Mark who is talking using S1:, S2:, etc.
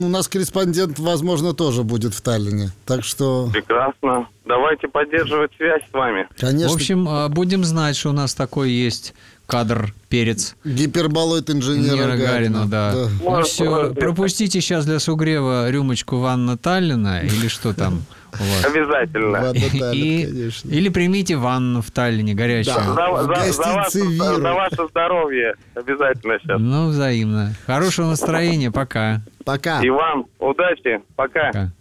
S1: У нас корреспондент, возможно, тоже будет в Таллине. Так что...
S2: Прекрасно. Давайте поддерживать связь с вами.
S1: Конечно.
S3: В общем, будем знать, что у нас такой есть кадр, перец.
S1: Гиперболоид инженера
S3: Гарина, да. Ну все, пропустите сейчас для сугрева рюмочку Ванна Таллина или что там у вас?
S2: Обязательно.
S3: Или примите ванну в Таллине горячую.
S1: Да.
S2: За ваше здоровье. Обязательно сейчас.
S3: Ну, взаимно. Хорошего настроения, пока.
S1: Пока.
S2: И вам удачи. Пока.